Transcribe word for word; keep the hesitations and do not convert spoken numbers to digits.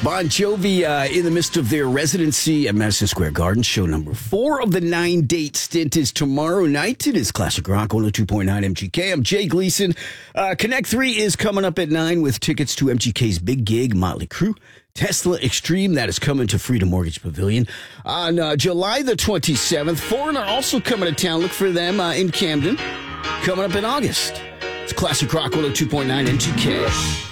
Bon Jovi uh, in the midst of their residency at Madison Square Garden. Show number four of the nine-date stint is tomorrow night. It is Classic Rock one oh two point nine M G K. I'm Jay Gleason. Uh, Connect three is coming up at nine with tickets to M G K's big gig, Motley Crue. Tesla Extreme, that is coming to Freedom Mortgage Pavilion on uh, July the twenty-seventh. Foreigner also coming to town. Look for them uh, in Camden coming up in August. It's Classic Rock one oh two point nine M G K.